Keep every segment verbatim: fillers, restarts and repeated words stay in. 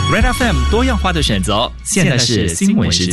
Red F M 多样化的选择，现在是新闻时间。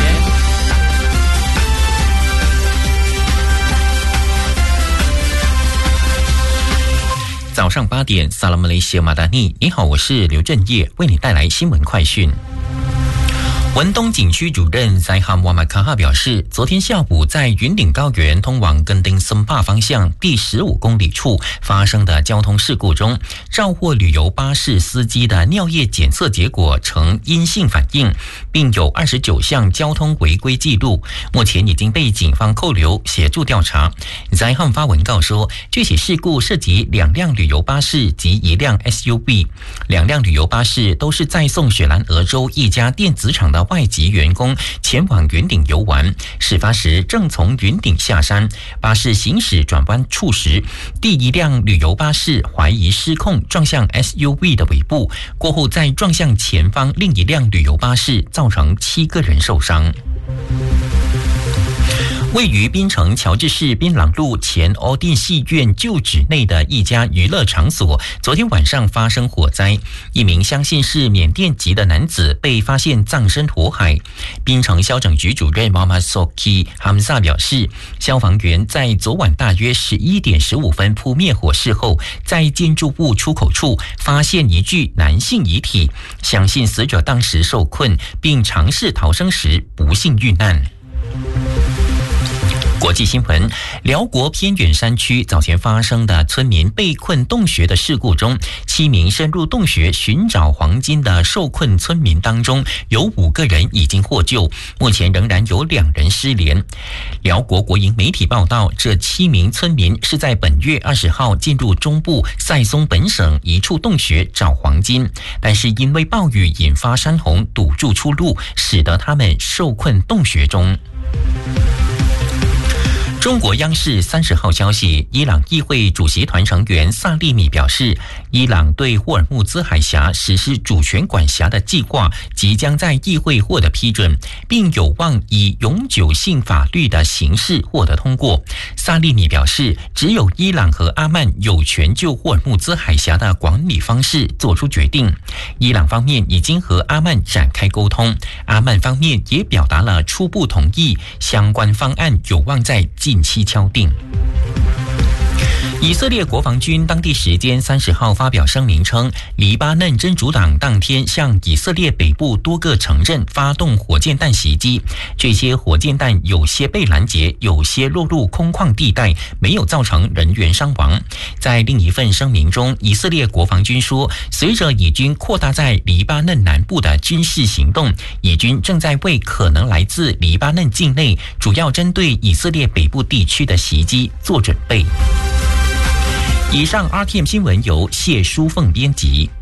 早上八点，萨拉姆雷西马达尼，你好，我是刘振业，为你带来新闻快讯。文东景区主任塞哈姆瓦卡哈表示，昨天下午在云顶高原通往根丁森帕方向第十五公里处发生的交通事故中，肇货旅游巴士司机的尿液检测结果呈阴性反应，并有二十九项交通违规记录，目前已经被警方扣留协助调查。塞哈姆发文告说，这起事故涉及两辆旅游巴士及一辆 S U V， 两辆旅游巴士都是载送雪兰莪州一家电子厂的外籍员工前往云顶游玩，事发时正从云顶下山，巴士行驶转弯处时，第一辆旅游巴士怀疑失控撞向 S U V 的尾部，过后再撞向前方另一辆旅游巴士，造成七个人受伤。位于槟城乔治市槟榔路前欧丁戏院旧址内的一家娱乐场所，昨天晚上发生火灾，一名相信是缅甸籍的男子被发现葬身火海。槟城消防局主任 Muhammad Soki Hamza 表示，消防员在昨晚大约十一点十五分扑灭火势后，在建筑物出口处发现一具男性遗体，相信死者当时受困，并尝试逃生时不幸遇难。国际新闻，辽国偏远山区早前发生的村民被困洞穴的事故中，七名深入洞穴寻找黄金的受困村民当中，有五个人已经获救，目前仍然有两人失联。辽国国营媒体报道，这七名村民是在本月二十号进入中部塞松本省一处洞穴找黄金，但是因为暴雨引发山洪堵住出路，使得他们受困洞穴中。中国央视三十号消息，伊朗议会主席团成员萨利米表示，伊朗对霍尔木兹海峡实施主权管辖的计划即将在议会获得批准，并有望以永久性法律的形式获得通过。萨利米表示，只有伊朗和阿曼有权就霍尔木兹海峡的管理方式做出决定。伊朗方面已经和阿曼展开沟通，阿曼方面也表达了初步同意，相关方案有望在近期敲定。以色列国防军当地时间三十号发表声明称，黎巴嫩真主党当天向以色列北部多个城镇发动火箭弹袭击，这些火箭弹有些被拦截，有些落入空旷地带，没有造成人员伤亡。在另一份声明中，以色列国防军说，随着以军扩大在黎巴嫩南部的军事行动，以军正在为可能来自黎巴嫩境内，主要针对以色列北部地区的袭击做准备。以上 R T M 新闻由谢淑凤编辑。